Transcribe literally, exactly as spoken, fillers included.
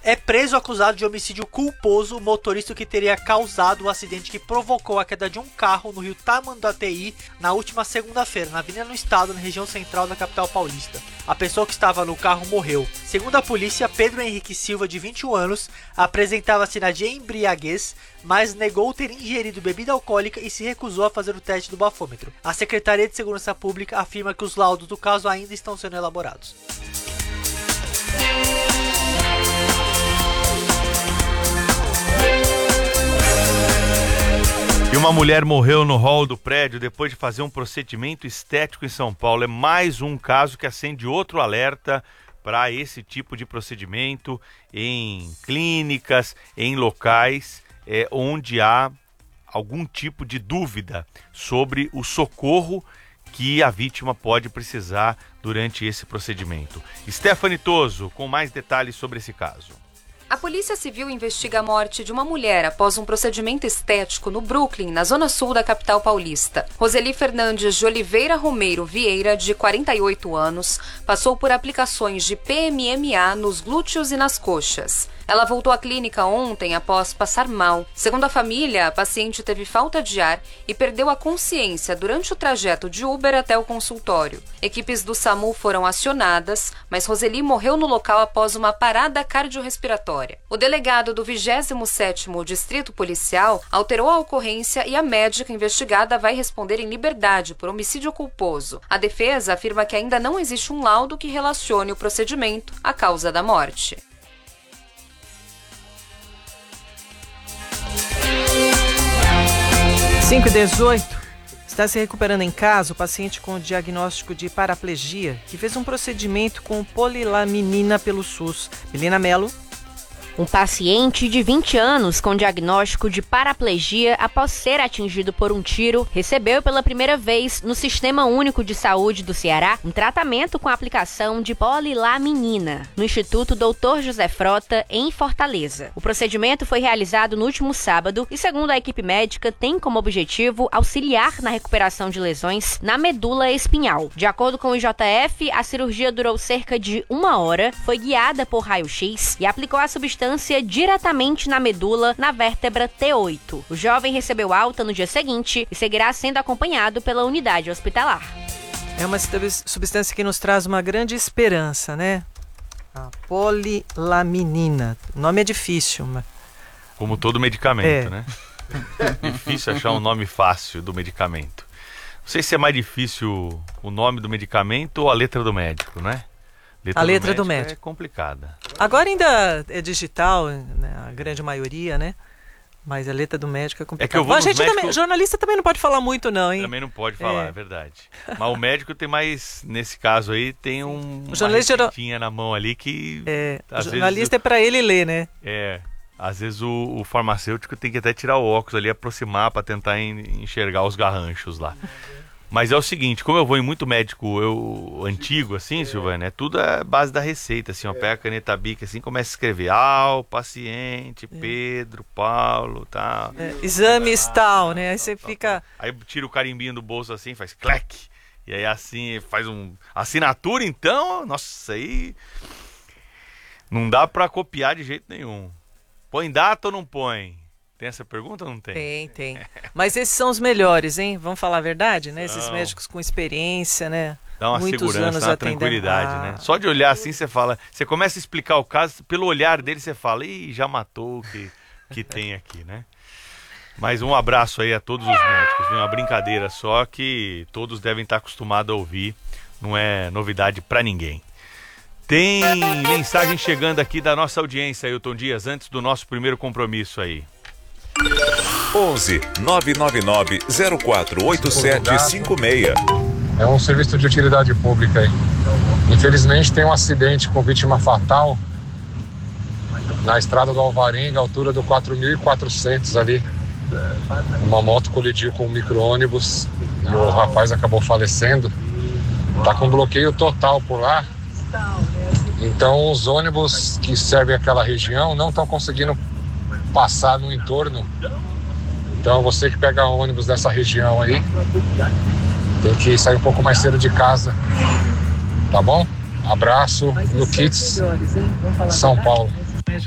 É preso acusado de homicídio culposo o motorista que teria causado o acidente que provocou a queda de um carro no rio Tamanduateí na última segunda-feira, na Avenida no Estado, na região central da capital paulista. A pessoa que estava no carro morreu. Segundo a polícia, Pedro Henrique Silva, de vinte e um anos, apresentava sinais de embriaguez, mas negou ter ingerido bebida alcoólica e se recusou a fazer o teste do bafômetro. A Secretaria de Segurança Pública afirma que os laudos do caso ainda estão sendo elaborados. E uma mulher morreu no hall do prédio depois de fazer um procedimento estético em São Paulo. É mais um caso que acende outro alerta para esse tipo de procedimento em clínicas, em locais é, onde há algum tipo de dúvida sobre o socorro que a vítima pode precisar durante esse procedimento. Stephanie Toso, com mais detalhes sobre esse caso. A Polícia Civil investiga a morte de uma mulher após um procedimento estético no Brooklyn, na zona sul da capital paulista. Roseli Fernandes de Oliveira Romeiro Vieira, de quarenta e oito anos, passou por aplicações de P M M A nos glúteos e nas coxas. Ela voltou à clínica ontem após passar mal. Segundo a família, a paciente teve falta de ar e perdeu a consciência durante o trajeto de Uber até o consultório. Equipes do SAMU foram acionadas, mas Roseli morreu no local após uma parada cardiorrespiratória. O delegado do vigésimo sétimo Distrito Policial alterou a ocorrência e a médica investigada vai responder em liberdade por homicídio culposo. A defesa afirma que ainda não existe um laudo que relacione o procedimento à causa da morte. cinco e dezoito. Está se recuperando em casa o paciente com diagnóstico de paraplegia que fez um procedimento com polilaminina pelo SUS. Melina Mello. Um paciente de vinte anos com diagnóstico de paraplegia após ser atingido por um tiro recebeu pela primeira vez no Sistema Único de Saúde do Ceará um tratamento com a aplicação de polilaminina no Instituto doutor José Frota, em Fortaleza. O procedimento foi realizado no último sábado e, segundo a equipe médica, tem como objetivo auxiliar na recuperação de lesões na medula espinhal. De acordo com o I J F, a cirurgia durou cerca de uma hora, foi guiada por raio-x e aplicou a substância diretamente na medula, na vértebra T oito. O jovem recebeu alta no dia seguinte e seguirá sendo acompanhado pela unidade hospitalar. É uma substância que nos traz uma grande esperança, né? A polilaminina. O nome é difícil, mas... Como todo medicamento, é. né? Difícil achar um nome fácil do medicamento. Não sei se é mais difícil o nome do medicamento ou a letra do médico, né? Letra a letra do médico, do médico é complicada. Agora ainda é digital, né, a grande maioria, né? Mas a letra do médico é complicada. É que eu vou a gente médico... também, jornalista também não pode falar muito não, hein? Também não pode falar, é, é verdade. Mas o médico tem mais, nesse caso aí, tem um, o jornalista uma receitinha na mão ali que... É, às o jornalista vezes, é para ele ler, né? É, às vezes o, o farmacêutico tem que até tirar o óculos ali, aproximar para tentar en, enxergar os garranchos lá. Mas é o seguinte, como eu vou em muito médico eu, antigo, assim, é. Silvana, é tudo a base da receita, assim, ó, pega a caneta Bic, assim, começa a escrever, ah, paciente, é. Pedro, Paulo, tal. É, exames tal, né? Aí você fica... Aí tira o carimbinho do bolso assim, faz clac, e aí assim, faz um... Assinatura, então, nossa, aí... Não dá pra copiar de jeito nenhum. Põe data ou não põe? Tem essa pergunta ou não tem? Tem, tem. Mas esses são os melhores, hein? Vamos falar a verdade, né? Esses médicos com experiência, né? Dá uma Muitos segurança, anos uma atendendo. tranquilidade, ah. né? Só de olhar assim, você fala... Você começa a explicar o caso, pelo olhar dele você fala, ih, já matou o que, que tem aqui, né? Mas um abraço aí a todos os médicos, viu? Uma brincadeira só que todos devem estar acostumados a ouvir. Não é novidade pra ninguém. Tem mensagem chegando aqui da nossa audiência, Ailton Dias, antes do nosso primeiro compromisso aí. onze nove nove nove zero quatro oito sete cinco seis. É um serviço de utilidade pública aí. Infelizmente tem um acidente com vítima fatal na estrada do Alvarenga, altura do quatro mil e quatrocentos ali. Uma moto colidiu com um micro-ônibus e o rapaz acabou falecendo. Tá com bloqueio total por lá. Então os ônibus que servem aquela região não estão conseguindo passar no entorno. Então você que pega ônibus dessa região aí tem que sair um pouco mais cedo de casa, tá bom? Abraço no Kits, São Paulo.